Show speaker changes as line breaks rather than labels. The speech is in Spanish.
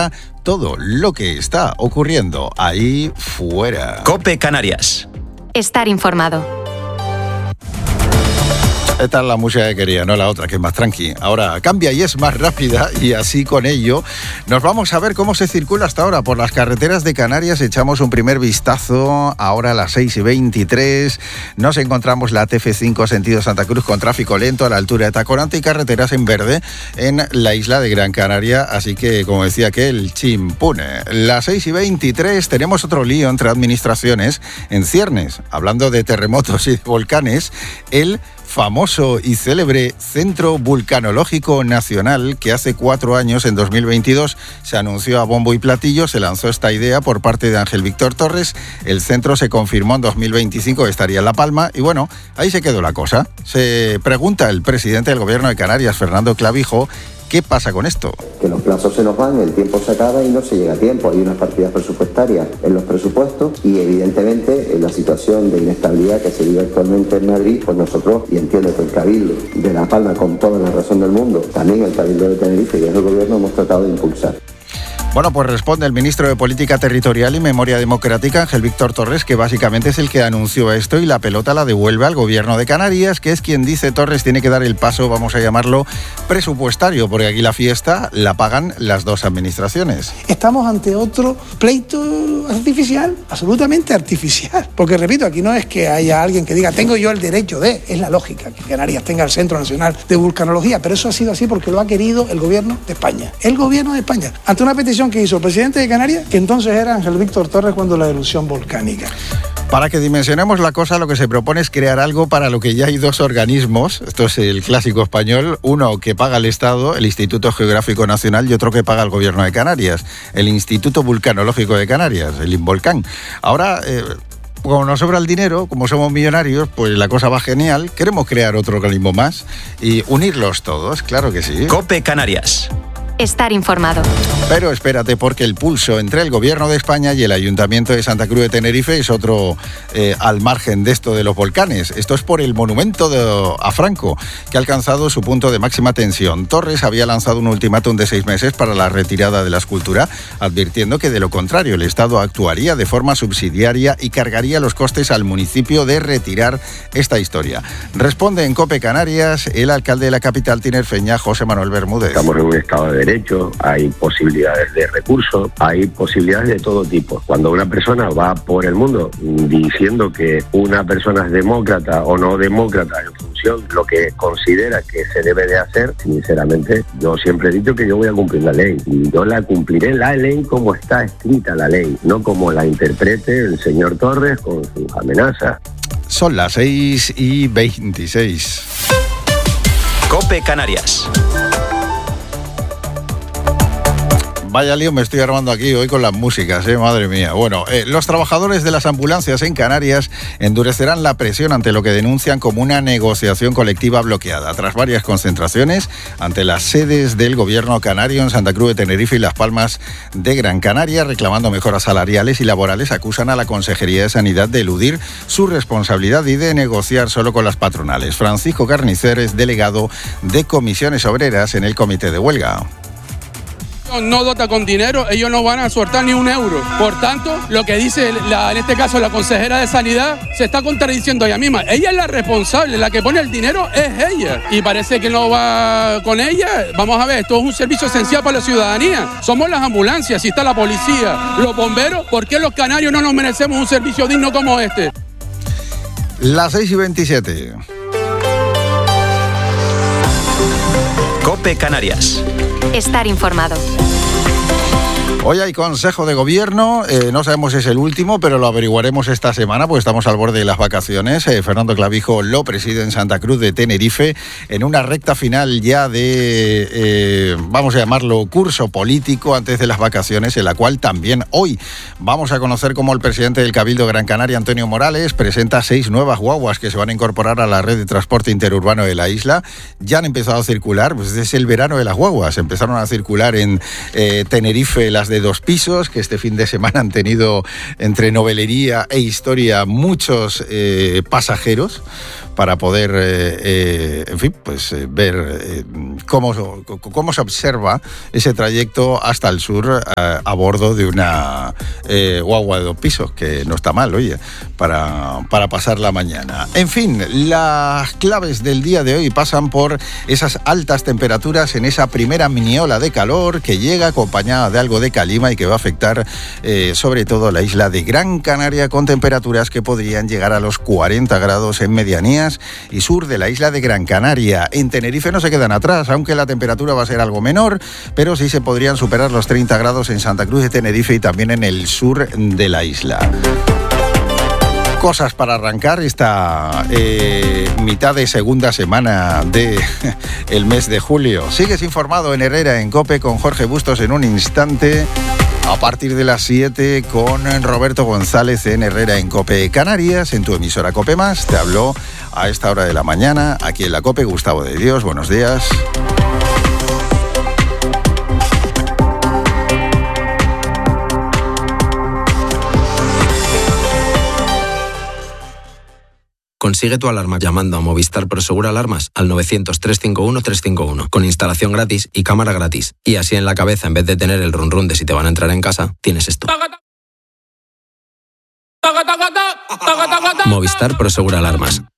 ahora todo lo que está ocurriendo ahí fuera.
COPE Canarias.
Estar informado.
Esta es la música que quería, no la otra, que es más tranqui. Ahora cambia y es más rápida, y así con ello nos vamos a ver cómo se circula hasta ahora por las carreteras de Canarias. Echamos un primer vistazo ahora a las 6:23. Nos encontramos la TF5 sentido Santa Cruz con tráfico lento a la altura de Tacorante y carreteras en verde en la isla de Gran Canaria. Así que, como decía aquel, chimpune. Las 6:23 tenemos otro lío entre administraciones en ciernes. Hablando de terremotos y de volcanes, el famoso y célebre Centro Vulcanológico Nacional, que hace 4 años, en 2022, se anunció a bombo y platillo, se lanzó esta idea por parte de Ángel Víctor Torres. El centro se confirmó en 2025 que estaría en La Palma y bueno, ahí se quedó la cosa. Se pregunta el presidente del Gobierno de Canarias, Fernando Clavijo, ¿qué pasa con esto?
Que los plazos se nos van, el tiempo se acaba y no se llega a tiempo. Hay unas partidas presupuestarias en los presupuestos y evidentemente en la situación de inestabilidad que se vive actualmente en Madrid, pues nosotros, y entiendo que el Cabildo de La Palma, con toda la razón del mundo, también el Cabildo de Tenerife y el Gobierno hemos tratado de impulsar.
Bueno, pues responde el ministro de Política Territorial y Memoria Democrática, Ángel Víctor Torres, que básicamente es el que anunció esto y la pelota la devuelve al Gobierno de Canarias, que es quien dice Torres tiene que dar el paso, vamos a llamarlo, presupuestario, porque aquí la fiesta la pagan las dos administraciones.
Estamos ante otro pleito artificial, absolutamente artificial. Porque, repito, aquí no es que haya alguien que diga tengo yo el derecho de, es la lógica que Canarias tenga el Centro Nacional de Vulcanología, pero eso ha sido así porque lo ha querido el Gobierno de España. El Gobierno de España, ante una petición que hizo el presidente de Canarias, que entonces era Ángel Víctor Torres cuando la erupción volcánica.
Para que dimensionemos la cosa, lo que se propone es crear algo para lo que ya hay dos organismos, esto es el clásico español, uno que paga el Estado, el Instituto Geográfico Nacional, y otro que paga el Gobierno de Canarias, el Instituto Vulcanológico de Canarias, el INVOLCAN. Ahora, como nos sobra el dinero, como somos millonarios, pues la cosa va genial, queremos crear otro organismo más y unirlos todos, claro que sí.
COPE Canarias.
Estar informado.
Pero espérate, porque el pulso entre el Gobierno de España y el Ayuntamiento de Santa Cruz de Tenerife es otro al margen de esto de los volcanes. Esto es por el monumento a Franco, que ha alcanzado su punto de máxima tensión. Torres había lanzado un ultimátum de 6 meses para la retirada de la escultura, advirtiendo que de lo contrario el Estado actuaría de forma subsidiaria y cargaría los costes al municipio de retirar esta historia. Responde en COPE Canarias el alcalde de la capital tinerfeña, José Manuel Bermúdez.
Estamos en un estado de derecho, hay posibilidades de recursos, hay posibilidades de todo tipo. Cuando una persona va por el mundo diciendo que una persona es demócrata o no demócrata en función de lo que considera que se debe de hacer, sinceramente, yo siempre he dicho que yo voy a cumplir la ley y yo la cumpliré la ley como está escrita la ley, no como la interprete el señor Torres con sus amenazas.
Son las 6:26.
COPE Canarias.
Vaya lío me estoy armando aquí hoy con las músicas, madre mía. Bueno, los trabajadores de las ambulancias en Canarias endurecerán la presión ante lo que denuncian como una negociación colectiva bloqueada. Tras varias concentraciones ante las sedes del Gobierno canario en Santa Cruz de Tenerife y Las Palmas de Gran Canaria, reclamando mejoras salariales y laborales, acusan a la Consejería de Sanidad de eludir su responsabilidad y de negociar solo con las patronales. Francisco Carnicer es delegado de Comisiones Obreras en el Comité de Huelga.
No dota con dinero, ellos no van a soltar ni un euro. Por tanto, lo que dice en este caso la consejera de Sanidad se está contradiciendo ella misma. Ella es la responsable, la que pone el dinero es ella. Y parece que no va con ella. Vamos a ver, esto es un servicio esencial para la ciudadanía. Somos las ambulancias, si está la policía, los bomberos. ¿Por qué los canarios no nos merecemos un servicio digno como este?
Las 6:27.
COPE Canarias.
Estar informado.
Hoy hay Consejo de Gobierno, no sabemos si es el último, pero lo averiguaremos esta semana, pues estamos al borde de las vacaciones. Fernando Clavijo lo preside en Santa Cruz de Tenerife, en una recta final ya de, vamos a llamarlo, curso político antes de las vacaciones, en la cual también hoy vamos a conocer cómo el presidente del Cabildo Gran Canaria, Antonio Morales, presenta 6 nuevas guaguas que se van a incorporar a la red de transporte interurbano de la isla. Ya han empezado a circular, pues es el verano de las guaguas, empezaron a circular en Tenerife las de 2 pisos, que este fin de semana han tenido entre novelería e historia muchos pasajeros, para poder, en fin, pues ver cómo se observa ese trayecto hasta el sur a bordo de una guagua de 2 pisos, que no está mal, oye, para pasar la mañana. En fin, las claves del día de hoy pasan por esas altas temperaturas en esa primera mini ola de calor que llega acompañada de algo de calima y que va a afectar sobre todo a la isla de Gran Canaria, con temperaturas que podrían llegar a los 40 grados en medianías y sur de la isla de Gran Canaria. En Tenerife no se quedan atrás, aunque la temperatura va a ser algo menor, pero sí se podrían superar los 30 grados en Santa Cruz de Tenerife y también en el sur de la isla. Cosas para arrancar esta mitad de segunda semana del mes de julio. Sigues informado en Herrera en COPE con Jorge Bustos en un instante. A partir de las 7 con Roberto González en Herrera en COPE Canarias, en tu emisora COPE Más. Te habló a esta hora de la mañana, aquí en la COPE, Gustavo de Dios. Buenos días.
Consigue tu alarma llamando a Movistar Prosegur Alarmas al 900-351-351 con instalación gratis y cámara gratis. Y así en la cabeza, en vez de tener el run run de si te van a entrar en casa, tienes esto. Movistar Prosegur Alarmas.